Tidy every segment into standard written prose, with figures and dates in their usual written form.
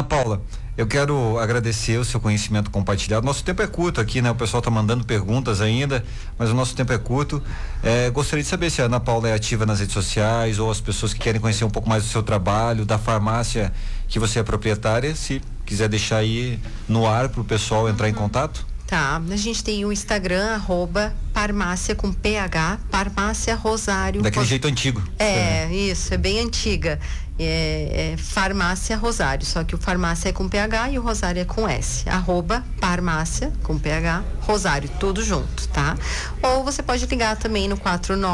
Ana Paula, eu quero agradecer o seu conhecimento compartilhado. Nosso tempo é curto aqui, né? O pessoal está mandando perguntas ainda, mas o nosso tempo é curto. Gostaria de saber se a Ana Paula é ativa nas redes sociais ou as pessoas que querem conhecer um pouco mais do seu trabalho, da farmácia que você é proprietária, se quiser deixar aí no ar para o pessoal entrar em contato. Tá, a gente tem o Instagram, @farmácia com PH, Farmácia Rosário. Daquele jeito antigo. Isso, é bem antiga. É Farmácia Rosário, só que o Farmácia é com PH e o Rosário é com S. @Farmácia com PH, Rosário, tudo junto, tá? Ou você pode ligar também no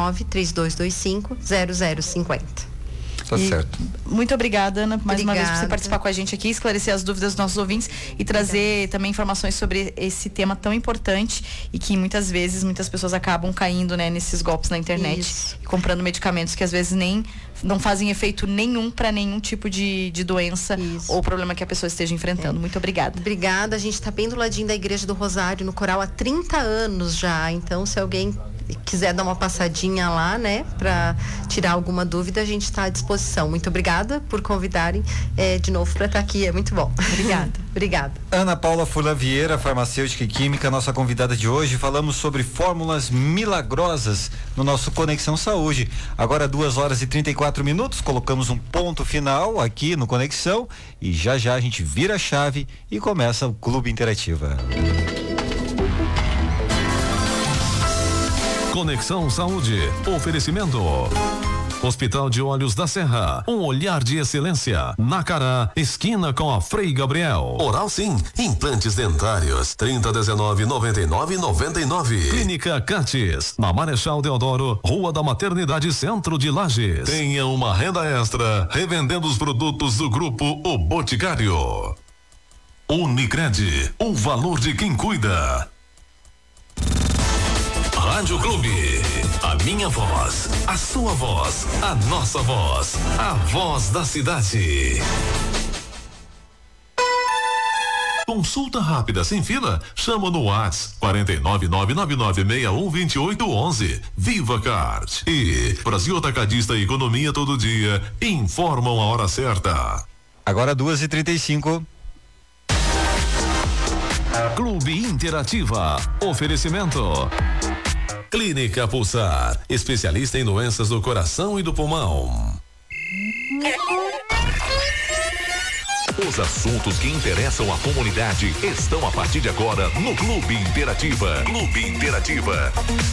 49-3225-0050. Tá certo. Muito obrigada, Ana, mais uma vez por você participar com a gente aqui, esclarecer as dúvidas dos nossos ouvintes e trazer também informações sobre esse tema tão importante e que muitas vezes muitas pessoas acabam caindo, né, nesses golpes na internet, comprando medicamentos que às vezes não fazem efeito nenhum para nenhum tipo de doença ou problema que a pessoa esteja enfrentando. Muito obrigada. Obrigada, a gente está bem do ladinho da Igreja do Rosário, no Coral, há 30 anos já, então se alguém quiser dar uma passadinha lá, né, para tirar alguma dúvida, a gente está à disposição. Muito obrigada por convidarem de novo para estar aqui, é muito bom. Obrigada. Obrigada. Ana Paula Furlan Vieira, farmacêutica e química, nossa convidada de hoje. Falamos sobre fórmulas milagrosas no nosso Conexão Saúde. Agora 2h34, colocamos um ponto final aqui no Conexão e já a gente vira a chave e começa o Clube Interativa. Conexão Saúde. Oferecimento. Hospital de Olhos da Serra. Um olhar de excelência. Nacará, esquina com a Frei Gabriel. Oral Sim. Implantes dentários. 3019-9999. Clínica Cates. Na Marechal Deodoro, Rua da Maternidade, Centro de Lages. Tenha uma renda extra revendendo os produtos do Grupo O Boticário. Unicred. O valor de quem cuida. Rádio Clube, a minha voz, a sua voz, a nossa voz, a voz da cidade. Consulta rápida sem fila? Chama no WhatsApp 49999612811. Viva Card e Brasil Atacadista e Economia Todo Dia informam a hora certa. Agora 2h35. Clube Interativa. Oferecimento. Clínica Pulsar, especialista em doenças do coração e do pulmão. Os assuntos que interessam a comunidade estão a partir de agora no Clube Interativa. Clube Interativa.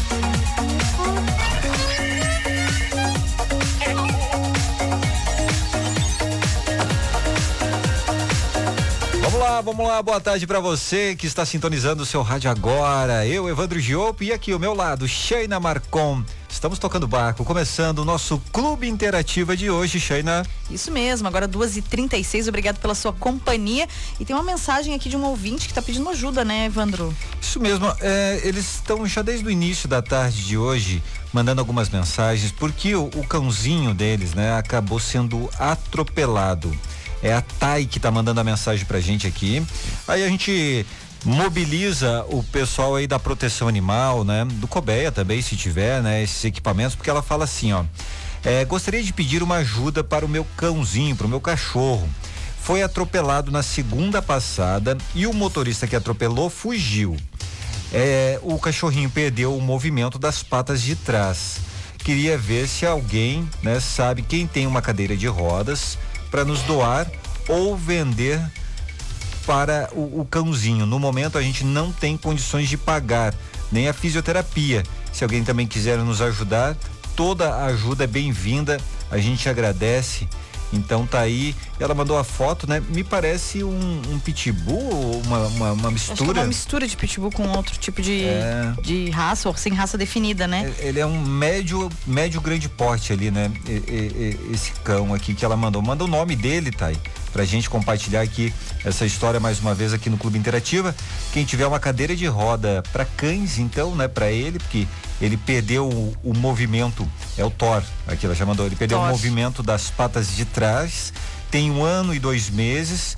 Vamos lá, boa tarde para você que está sintonizando o seu rádio agora. Eu, Evandro Giopo, e aqui ao meu lado, Sheina Marcon. Estamos tocando barco, começando o nosso Clube Interativa de hoje, Sheina. Isso mesmo, agora 2h36, obrigado pela sua companhia. E tem uma mensagem aqui de um ouvinte que está pedindo ajuda, né, Evandro? Isso mesmo, eles estão já desde o início da tarde de hoje mandando algumas mensagens, porque o cãozinho deles, né, acabou sendo atropelado. É a Thay que tá mandando a mensagem pra gente aqui. Aí a gente mobiliza o pessoal aí da proteção animal, né? Do Cobeia também, se tiver, né? Esses equipamentos, porque ela fala assim, ó. Gostaria de pedir uma ajuda para o meu cãozinho, para o meu cachorro. Foi atropelado na segunda passada e o motorista que atropelou fugiu. O cachorrinho perdeu o movimento das patas de trás. Queria ver se alguém, né, sabe quem tem uma cadeira de rodas para nos doar ou vender para o cãozinho. No momento a gente não tem condições de pagar nem a fisioterapia. Se alguém também quiser nos ajudar, toda a ajuda é bem-vinda, a gente agradece. Então tá aí, ela mandou a foto, né? Me parece um pitbull, uma mistura. Acho que é uma mistura de pitbull com outro tipo de raça, ou sem raça definida, né? Ele é um médio grande porte ali, né? Esse cão aqui que ela mandou. Manda o nome dele, Thay, pra gente compartilhar aqui essa história mais uma vez aqui no Clube Interativa. Quem tiver uma cadeira de roda para cães, então, né? Pra ele, porque ele perdeu o movimento, é o Thor, aqui ela já mandou, ele perdeu o movimento das patas de trás, tem 1 ano e 2 meses,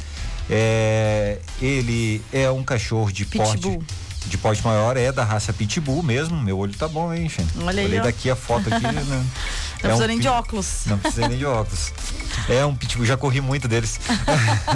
ele é um cachorro de porte maior, é da raça Pitbull mesmo. Meu olho tá bom, hein, gente? Olha aí, olhei daqui a foto aqui, né? Não precisa nem de óculos. Não precisa nem de óculos. É um pitbull, já corri muito deles.